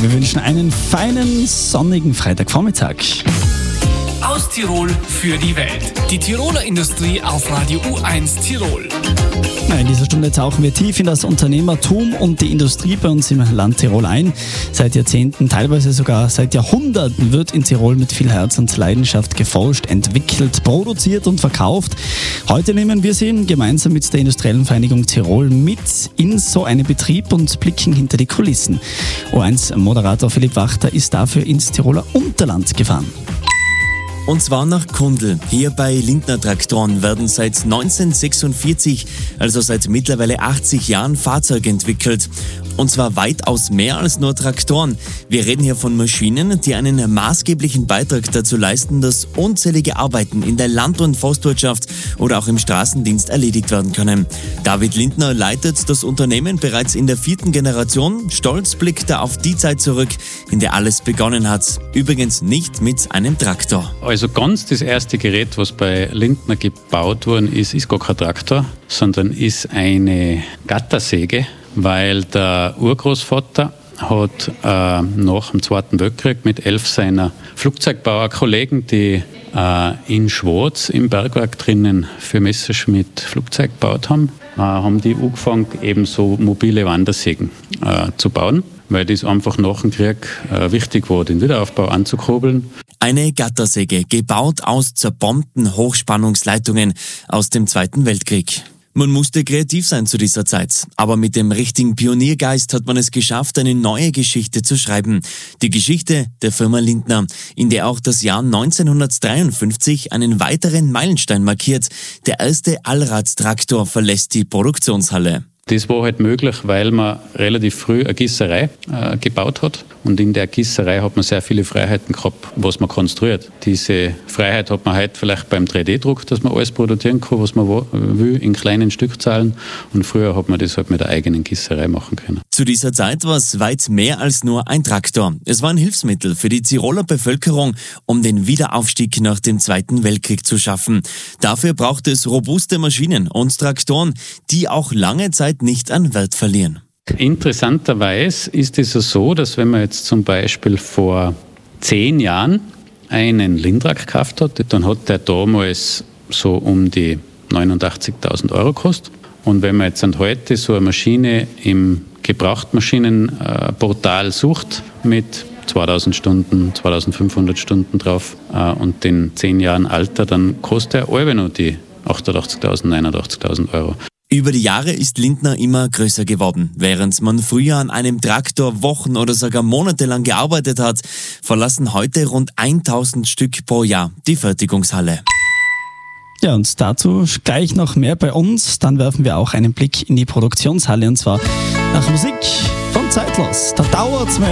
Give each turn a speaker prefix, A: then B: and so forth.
A: Wir wünschen einen feinen, sonnigen Freitagvormittag.
B: Aus Tirol für die Welt. Die Tiroler Industrie auf Radio U1 Tirol.
A: In dieser Stunde tauchen wir tief in das Unternehmertum und die Industrie bei uns im Land Tirol ein. Seit Jahrzehnten, teilweise sogar seit Jahrhunderten wird in Tirol mit viel Herz und Leidenschaft geforscht, entwickelt, produziert und verkauft. Heute nehmen wir Sie gemeinsam mit der Industriellen Vereinigung Tirol mit in so einen Betrieb und blicken hinter die Kulissen. O1-Moderator Philipp Wachter ist dafür ins Tiroler Unterland gefahren.
C: Und zwar nach Kundl. Hier bei Lindner Traktoren werden seit 1946, also seit mittlerweile 80 Jahren, Fahrzeuge entwickelt. Und zwar weitaus mehr als nur Traktoren. Wir reden hier von Maschinen, die einen maßgeblichen Beitrag dazu leisten, dass unzählige Arbeiten in der Land- und Forstwirtschaft oder auch im Straßendienst erledigt werden können. David Lindner leitet das Unternehmen bereits in der 4. Generation. Stolz blickt er auf die Zeit zurück, in der alles begonnen hat. Übrigens nicht mit einem Traktor.
D: Also ganz das erste Gerät, was bei Lindner gebaut worden ist gar kein Traktor, sondern ist eine Gattersäge, weil der Urgroßvater hat nach dem Zweiten Weltkrieg mit 11 seiner Flugzeugbauerkollegen, die in Schwarz im Bergwerk drinnen für Messerschmitt Flugzeug gebaut haben die angefangen, eben so mobile Wandersägen zu bauen, weil das einfach nach dem Krieg wichtig war, den Wiederaufbau anzukurbeln.
C: Eine Gattersäge, gebaut aus zerbombten Hochspannungsleitungen aus dem Zweiten Weltkrieg. Man musste kreativ sein zu dieser Zeit, aber mit dem richtigen Pioniergeist hat man es geschafft, eine neue Geschichte zu schreiben. Die Geschichte der Firma Lindner, in der auch das Jahr 1953 einen weiteren Meilenstein markiert. Der erste Allradtraktor verlässt die Produktionshalle.
D: Das war halt möglich, weil man relativ früh eine Gießerei gebaut hat. Und in der Gießerei hat man sehr viele Freiheiten gehabt, was man konstruiert. Diese Freiheit hat man heute vielleicht beim 3D-Druck, dass man alles produzieren kann, was man will, in kleinen Stückzahlen. Und früher hat man das halt mit der eigenen Gießerei machen können.
C: Zu dieser Zeit war es weit mehr als nur ein Traktor. Es war ein Hilfsmittel für die Tiroler Bevölkerung, um den Wiederaufstieg nach dem Zweiten Weltkrieg zu schaffen. Dafür braucht es robuste Maschinen und Traktoren, die auch lange Zeit nicht an Wert verlieren.
D: Interessanterweise ist es so, dass wenn man jetzt zum Beispiel vor 10 Jahren einen Lindrak gekauft hat, dann hat der damals so um die 89.000 Euro gekostet. Und wenn man jetzt heute so eine Maschine im Gebrauchtmaschinenportal sucht mit 2000 Stunden, 2500 Stunden drauf und den 10 Jahren Alter, dann kostet er noch die 88.000, 89.000 Euro.
C: Über die Jahre ist Lindner immer größer geworden. Während man früher an einem Traktor Wochen oder sogar monatelang gearbeitet hat, verlassen heute rund 1000 Stück pro Jahr die Fertigungshalle.
A: Ja, und dazu gleich noch mehr bei uns. Dann werfen wir auch einen Blick in die Produktionshalle, und zwar nach Musik von Zeitlos. Da dauert's mehr.